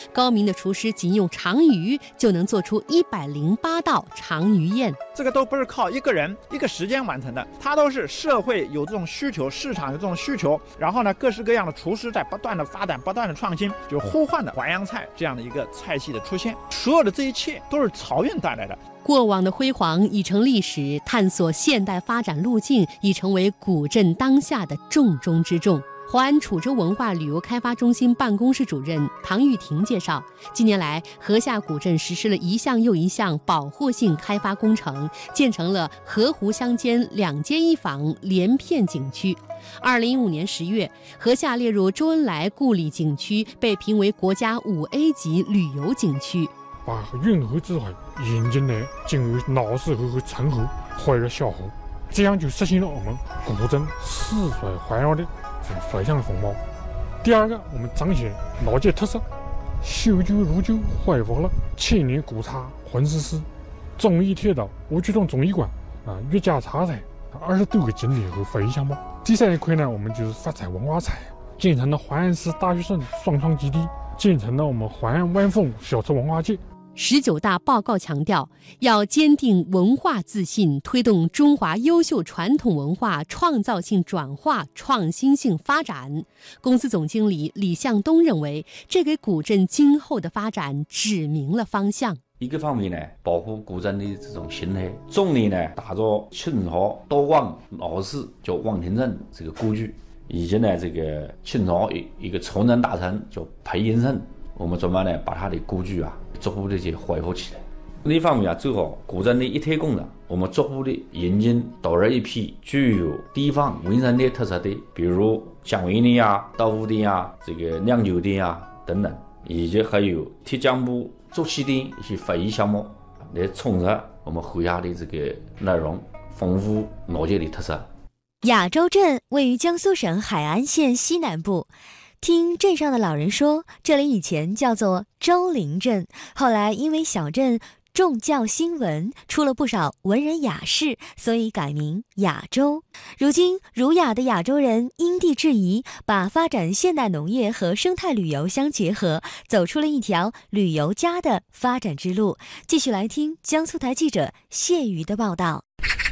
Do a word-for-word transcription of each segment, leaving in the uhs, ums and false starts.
高明的厨师仅用长鱼就能做出一百零八道长鱼宴。 这个都不是靠一个人一个时间完成的，它都是社会有这种需求，市场有这种需求，然后呢，各式各样的厨师在不断的发展、不断的创新，就呼唤的淮扬菜这样的一个菜系的出现。所有的这一切都是漕运带来的。 过往的辉煌已成历史，探索现代发展路径已成为古镇当下的重中之重。华安楚州文化旅游开发中心办公室主任唐玉婷介绍，近年来河下古镇实施了一项又一项保护性开发工程，建成了河湖相间两街一坊连片景区。二零一五年十月，河下列入周恩来故里景区，被评为国家五 A 级旅游景区。 把运河之海引进来，进入闹市河和陈河或者小河，这样就实现了我们古镇四水环绕的水象风貌。第二个，我们彰显老街特色，修旧如旧，恢复了千年古刹浑石寺、忠义铁道、吴曲洞综艺馆啊、岳家茶菜二十多个景点和非遗项目。第三一块呢，我们就是发展文化产，建成了淮安市大学生双创基地，建成了我们淮安万丰小吃文化节。 十九大报告强调，要坚定文化自信，推动中华优秀传统文化创造性转化、创新性发展。公司总经理李向东认为，这给古镇今后的发展指明了方向。 一个方面呢，保护古镇的这种形态；重点呢，打造清朝道光老式叫望亭镇这个故居，以及呢这个清朝一个崇祯大臣叫裴寅胜，我们准备呢把他的故居啊逐步的去恢复起来。另一方面啊，做好古镇的一体工程，我们逐步的引进导入一批具有地方文生的特色的，比如酱园店啊、豆腐店啊、这个酿酒店啊等等，以及还有铁匠铺、竹器店一些非遗项目，来充实我们河下的这个内容，丰富老街的特色。 亚洲镇位于江苏省海安县西南部。听镇上的老人说，这里以前叫做周陵镇，后来因为小镇重教兴文，出了不少文人雅士，所以改名亚洲。如今儒雅的亚洲人因地制宜，把发展现代农业和生态旅游相结合，走出了一条旅游家的发展之路。继续来听江苏台记者谢瑜的报道。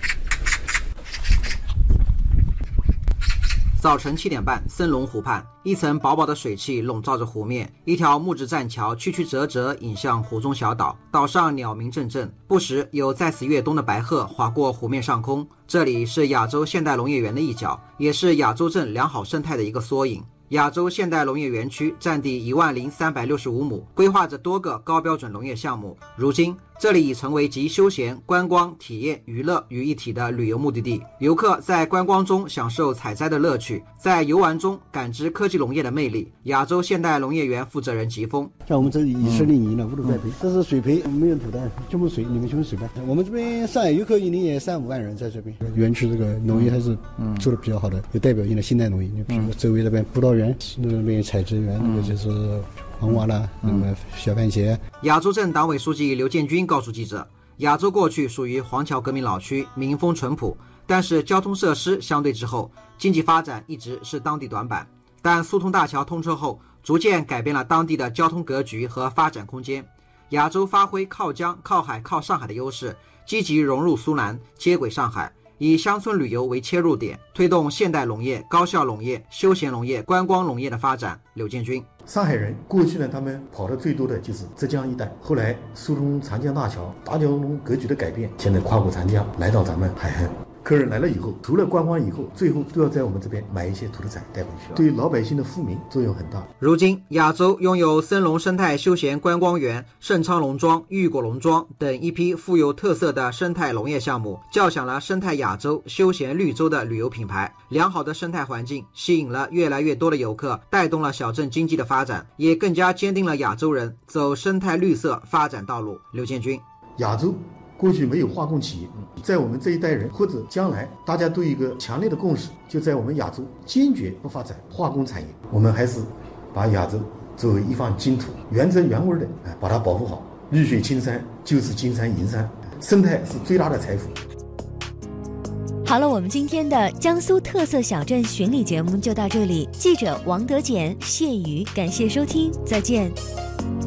早晨七点半，森龙湖畔，一层薄薄的水汽笼罩着湖面，一条木质栈桥曲曲折折引向湖中小岛，岛上鸟鸣阵阵，不时有在此越冬的白鹤划过湖面上空。这里是亚洲现代农业园的一角，也是亚洲镇良好生态的一个缩影。亚洲现代农业园区占地一万零三百六十五亩，规划着多个高标准农业项目。如今，这里已成为集休闲、观光、体验、娱乐于一体的旅游目的地。游客在观光中享受采摘的乐趣，在游玩中感知科技农业的魅力。亚洲现代农业园负责人吉峰： 像我们这里以十零亿了，我都栽培，这是水培，没有土蛋，全部水，里面全部水培。我们这边上海游客一年也三五万人在这边。园区这个农业还是做的比较好的，有代表性的现代农业。你比如说周围这边葡萄园，那边采植园，那个就是黄瓜啦，那么小番茄。 亚洲镇党委书记刘建军告诉记者，亚洲过去属于黄桥革命老区，民风淳朴，但是交通设施相对滞后，经济发展一直是当地短板。但苏通大桥通车后，逐渐改变了当地的交通格局和发展空间。亚洲发挥靠江、靠海、靠上海的优势，积极融入苏南，接轨上海，以乡村旅游为切入点，推动现代农业、高效农业、休闲农业、观光农业的发展。刘建军： 上海人过去呢，他们跑的最多的就是浙江一带，后来苏通长江大桥、大交通格局的改变，现在跨过长江来到咱们海岸。客人来了以后，除了观光以后，最后都要在我们这边买一些土特产带回去，对老百姓的富民作用很大。 如今，亚洲拥有森龙生态休闲观光园、盛昌农庄、玉果农庄等一批富有特色的生态农业项目，叫响了生态亚洲、休闲绿洲的旅游品牌。良好的生态环境吸引了越来越多的游客，带动了小镇经济的发展，也更加坚定了亚洲人走生态绿色发展道路。刘建军： 亚洲过去没有化工企业，在我们这一代人或者将来，大家都有一个强烈的共识，就在我们亚洲坚决不发展化工产业。我们还是把亚洲作为一方净土，原汁原味的把它保护好。绿水青山就是金山银山，生态是最大的财富。 好了，我们今天的江苏特色小镇巡礼节目就到这里。记者王德简、谢瑜，感谢收听，再见。